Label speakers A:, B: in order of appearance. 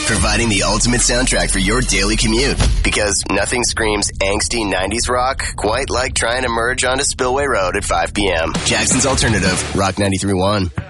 A: providing the ultimate soundtrack for your daily commute. Because nothing screams angsty 90s rock quite like trying to merge onto Spillway Road at 5 p.m. Jackson's Alternative, Rock 93.1.